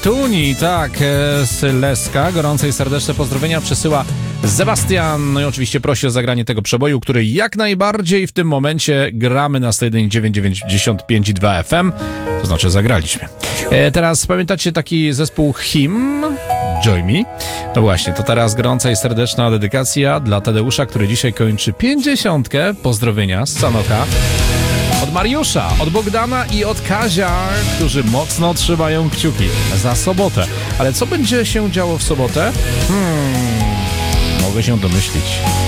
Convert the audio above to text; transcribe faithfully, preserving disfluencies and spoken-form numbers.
Tuni, tak, e, Syleska. Gorące i serdeczne pozdrowienia przesyła Sebastian. No i oczywiście prosi o zagranie tego przeboju, który jak najbardziej w tym momencie gramy na sto jeden dziewięć dziewięćdziesiąt pięć i dwa F M. To znaczy zagraliśmy. E, teraz pamiętacie taki zespół Him? Join Me? No właśnie, to teraz gorąca i serdeczna dedykacja dla Tadeusza, który dzisiaj kończy pięćdziesiątkę. Pozdrowienia z Sanoka. Od Mariusza, od Bogdana i od Kazia, którzy mocno trzymają kciuki za sobotę. Ale co będzie się działo w sobotę? Hmm, mogę się domyślić.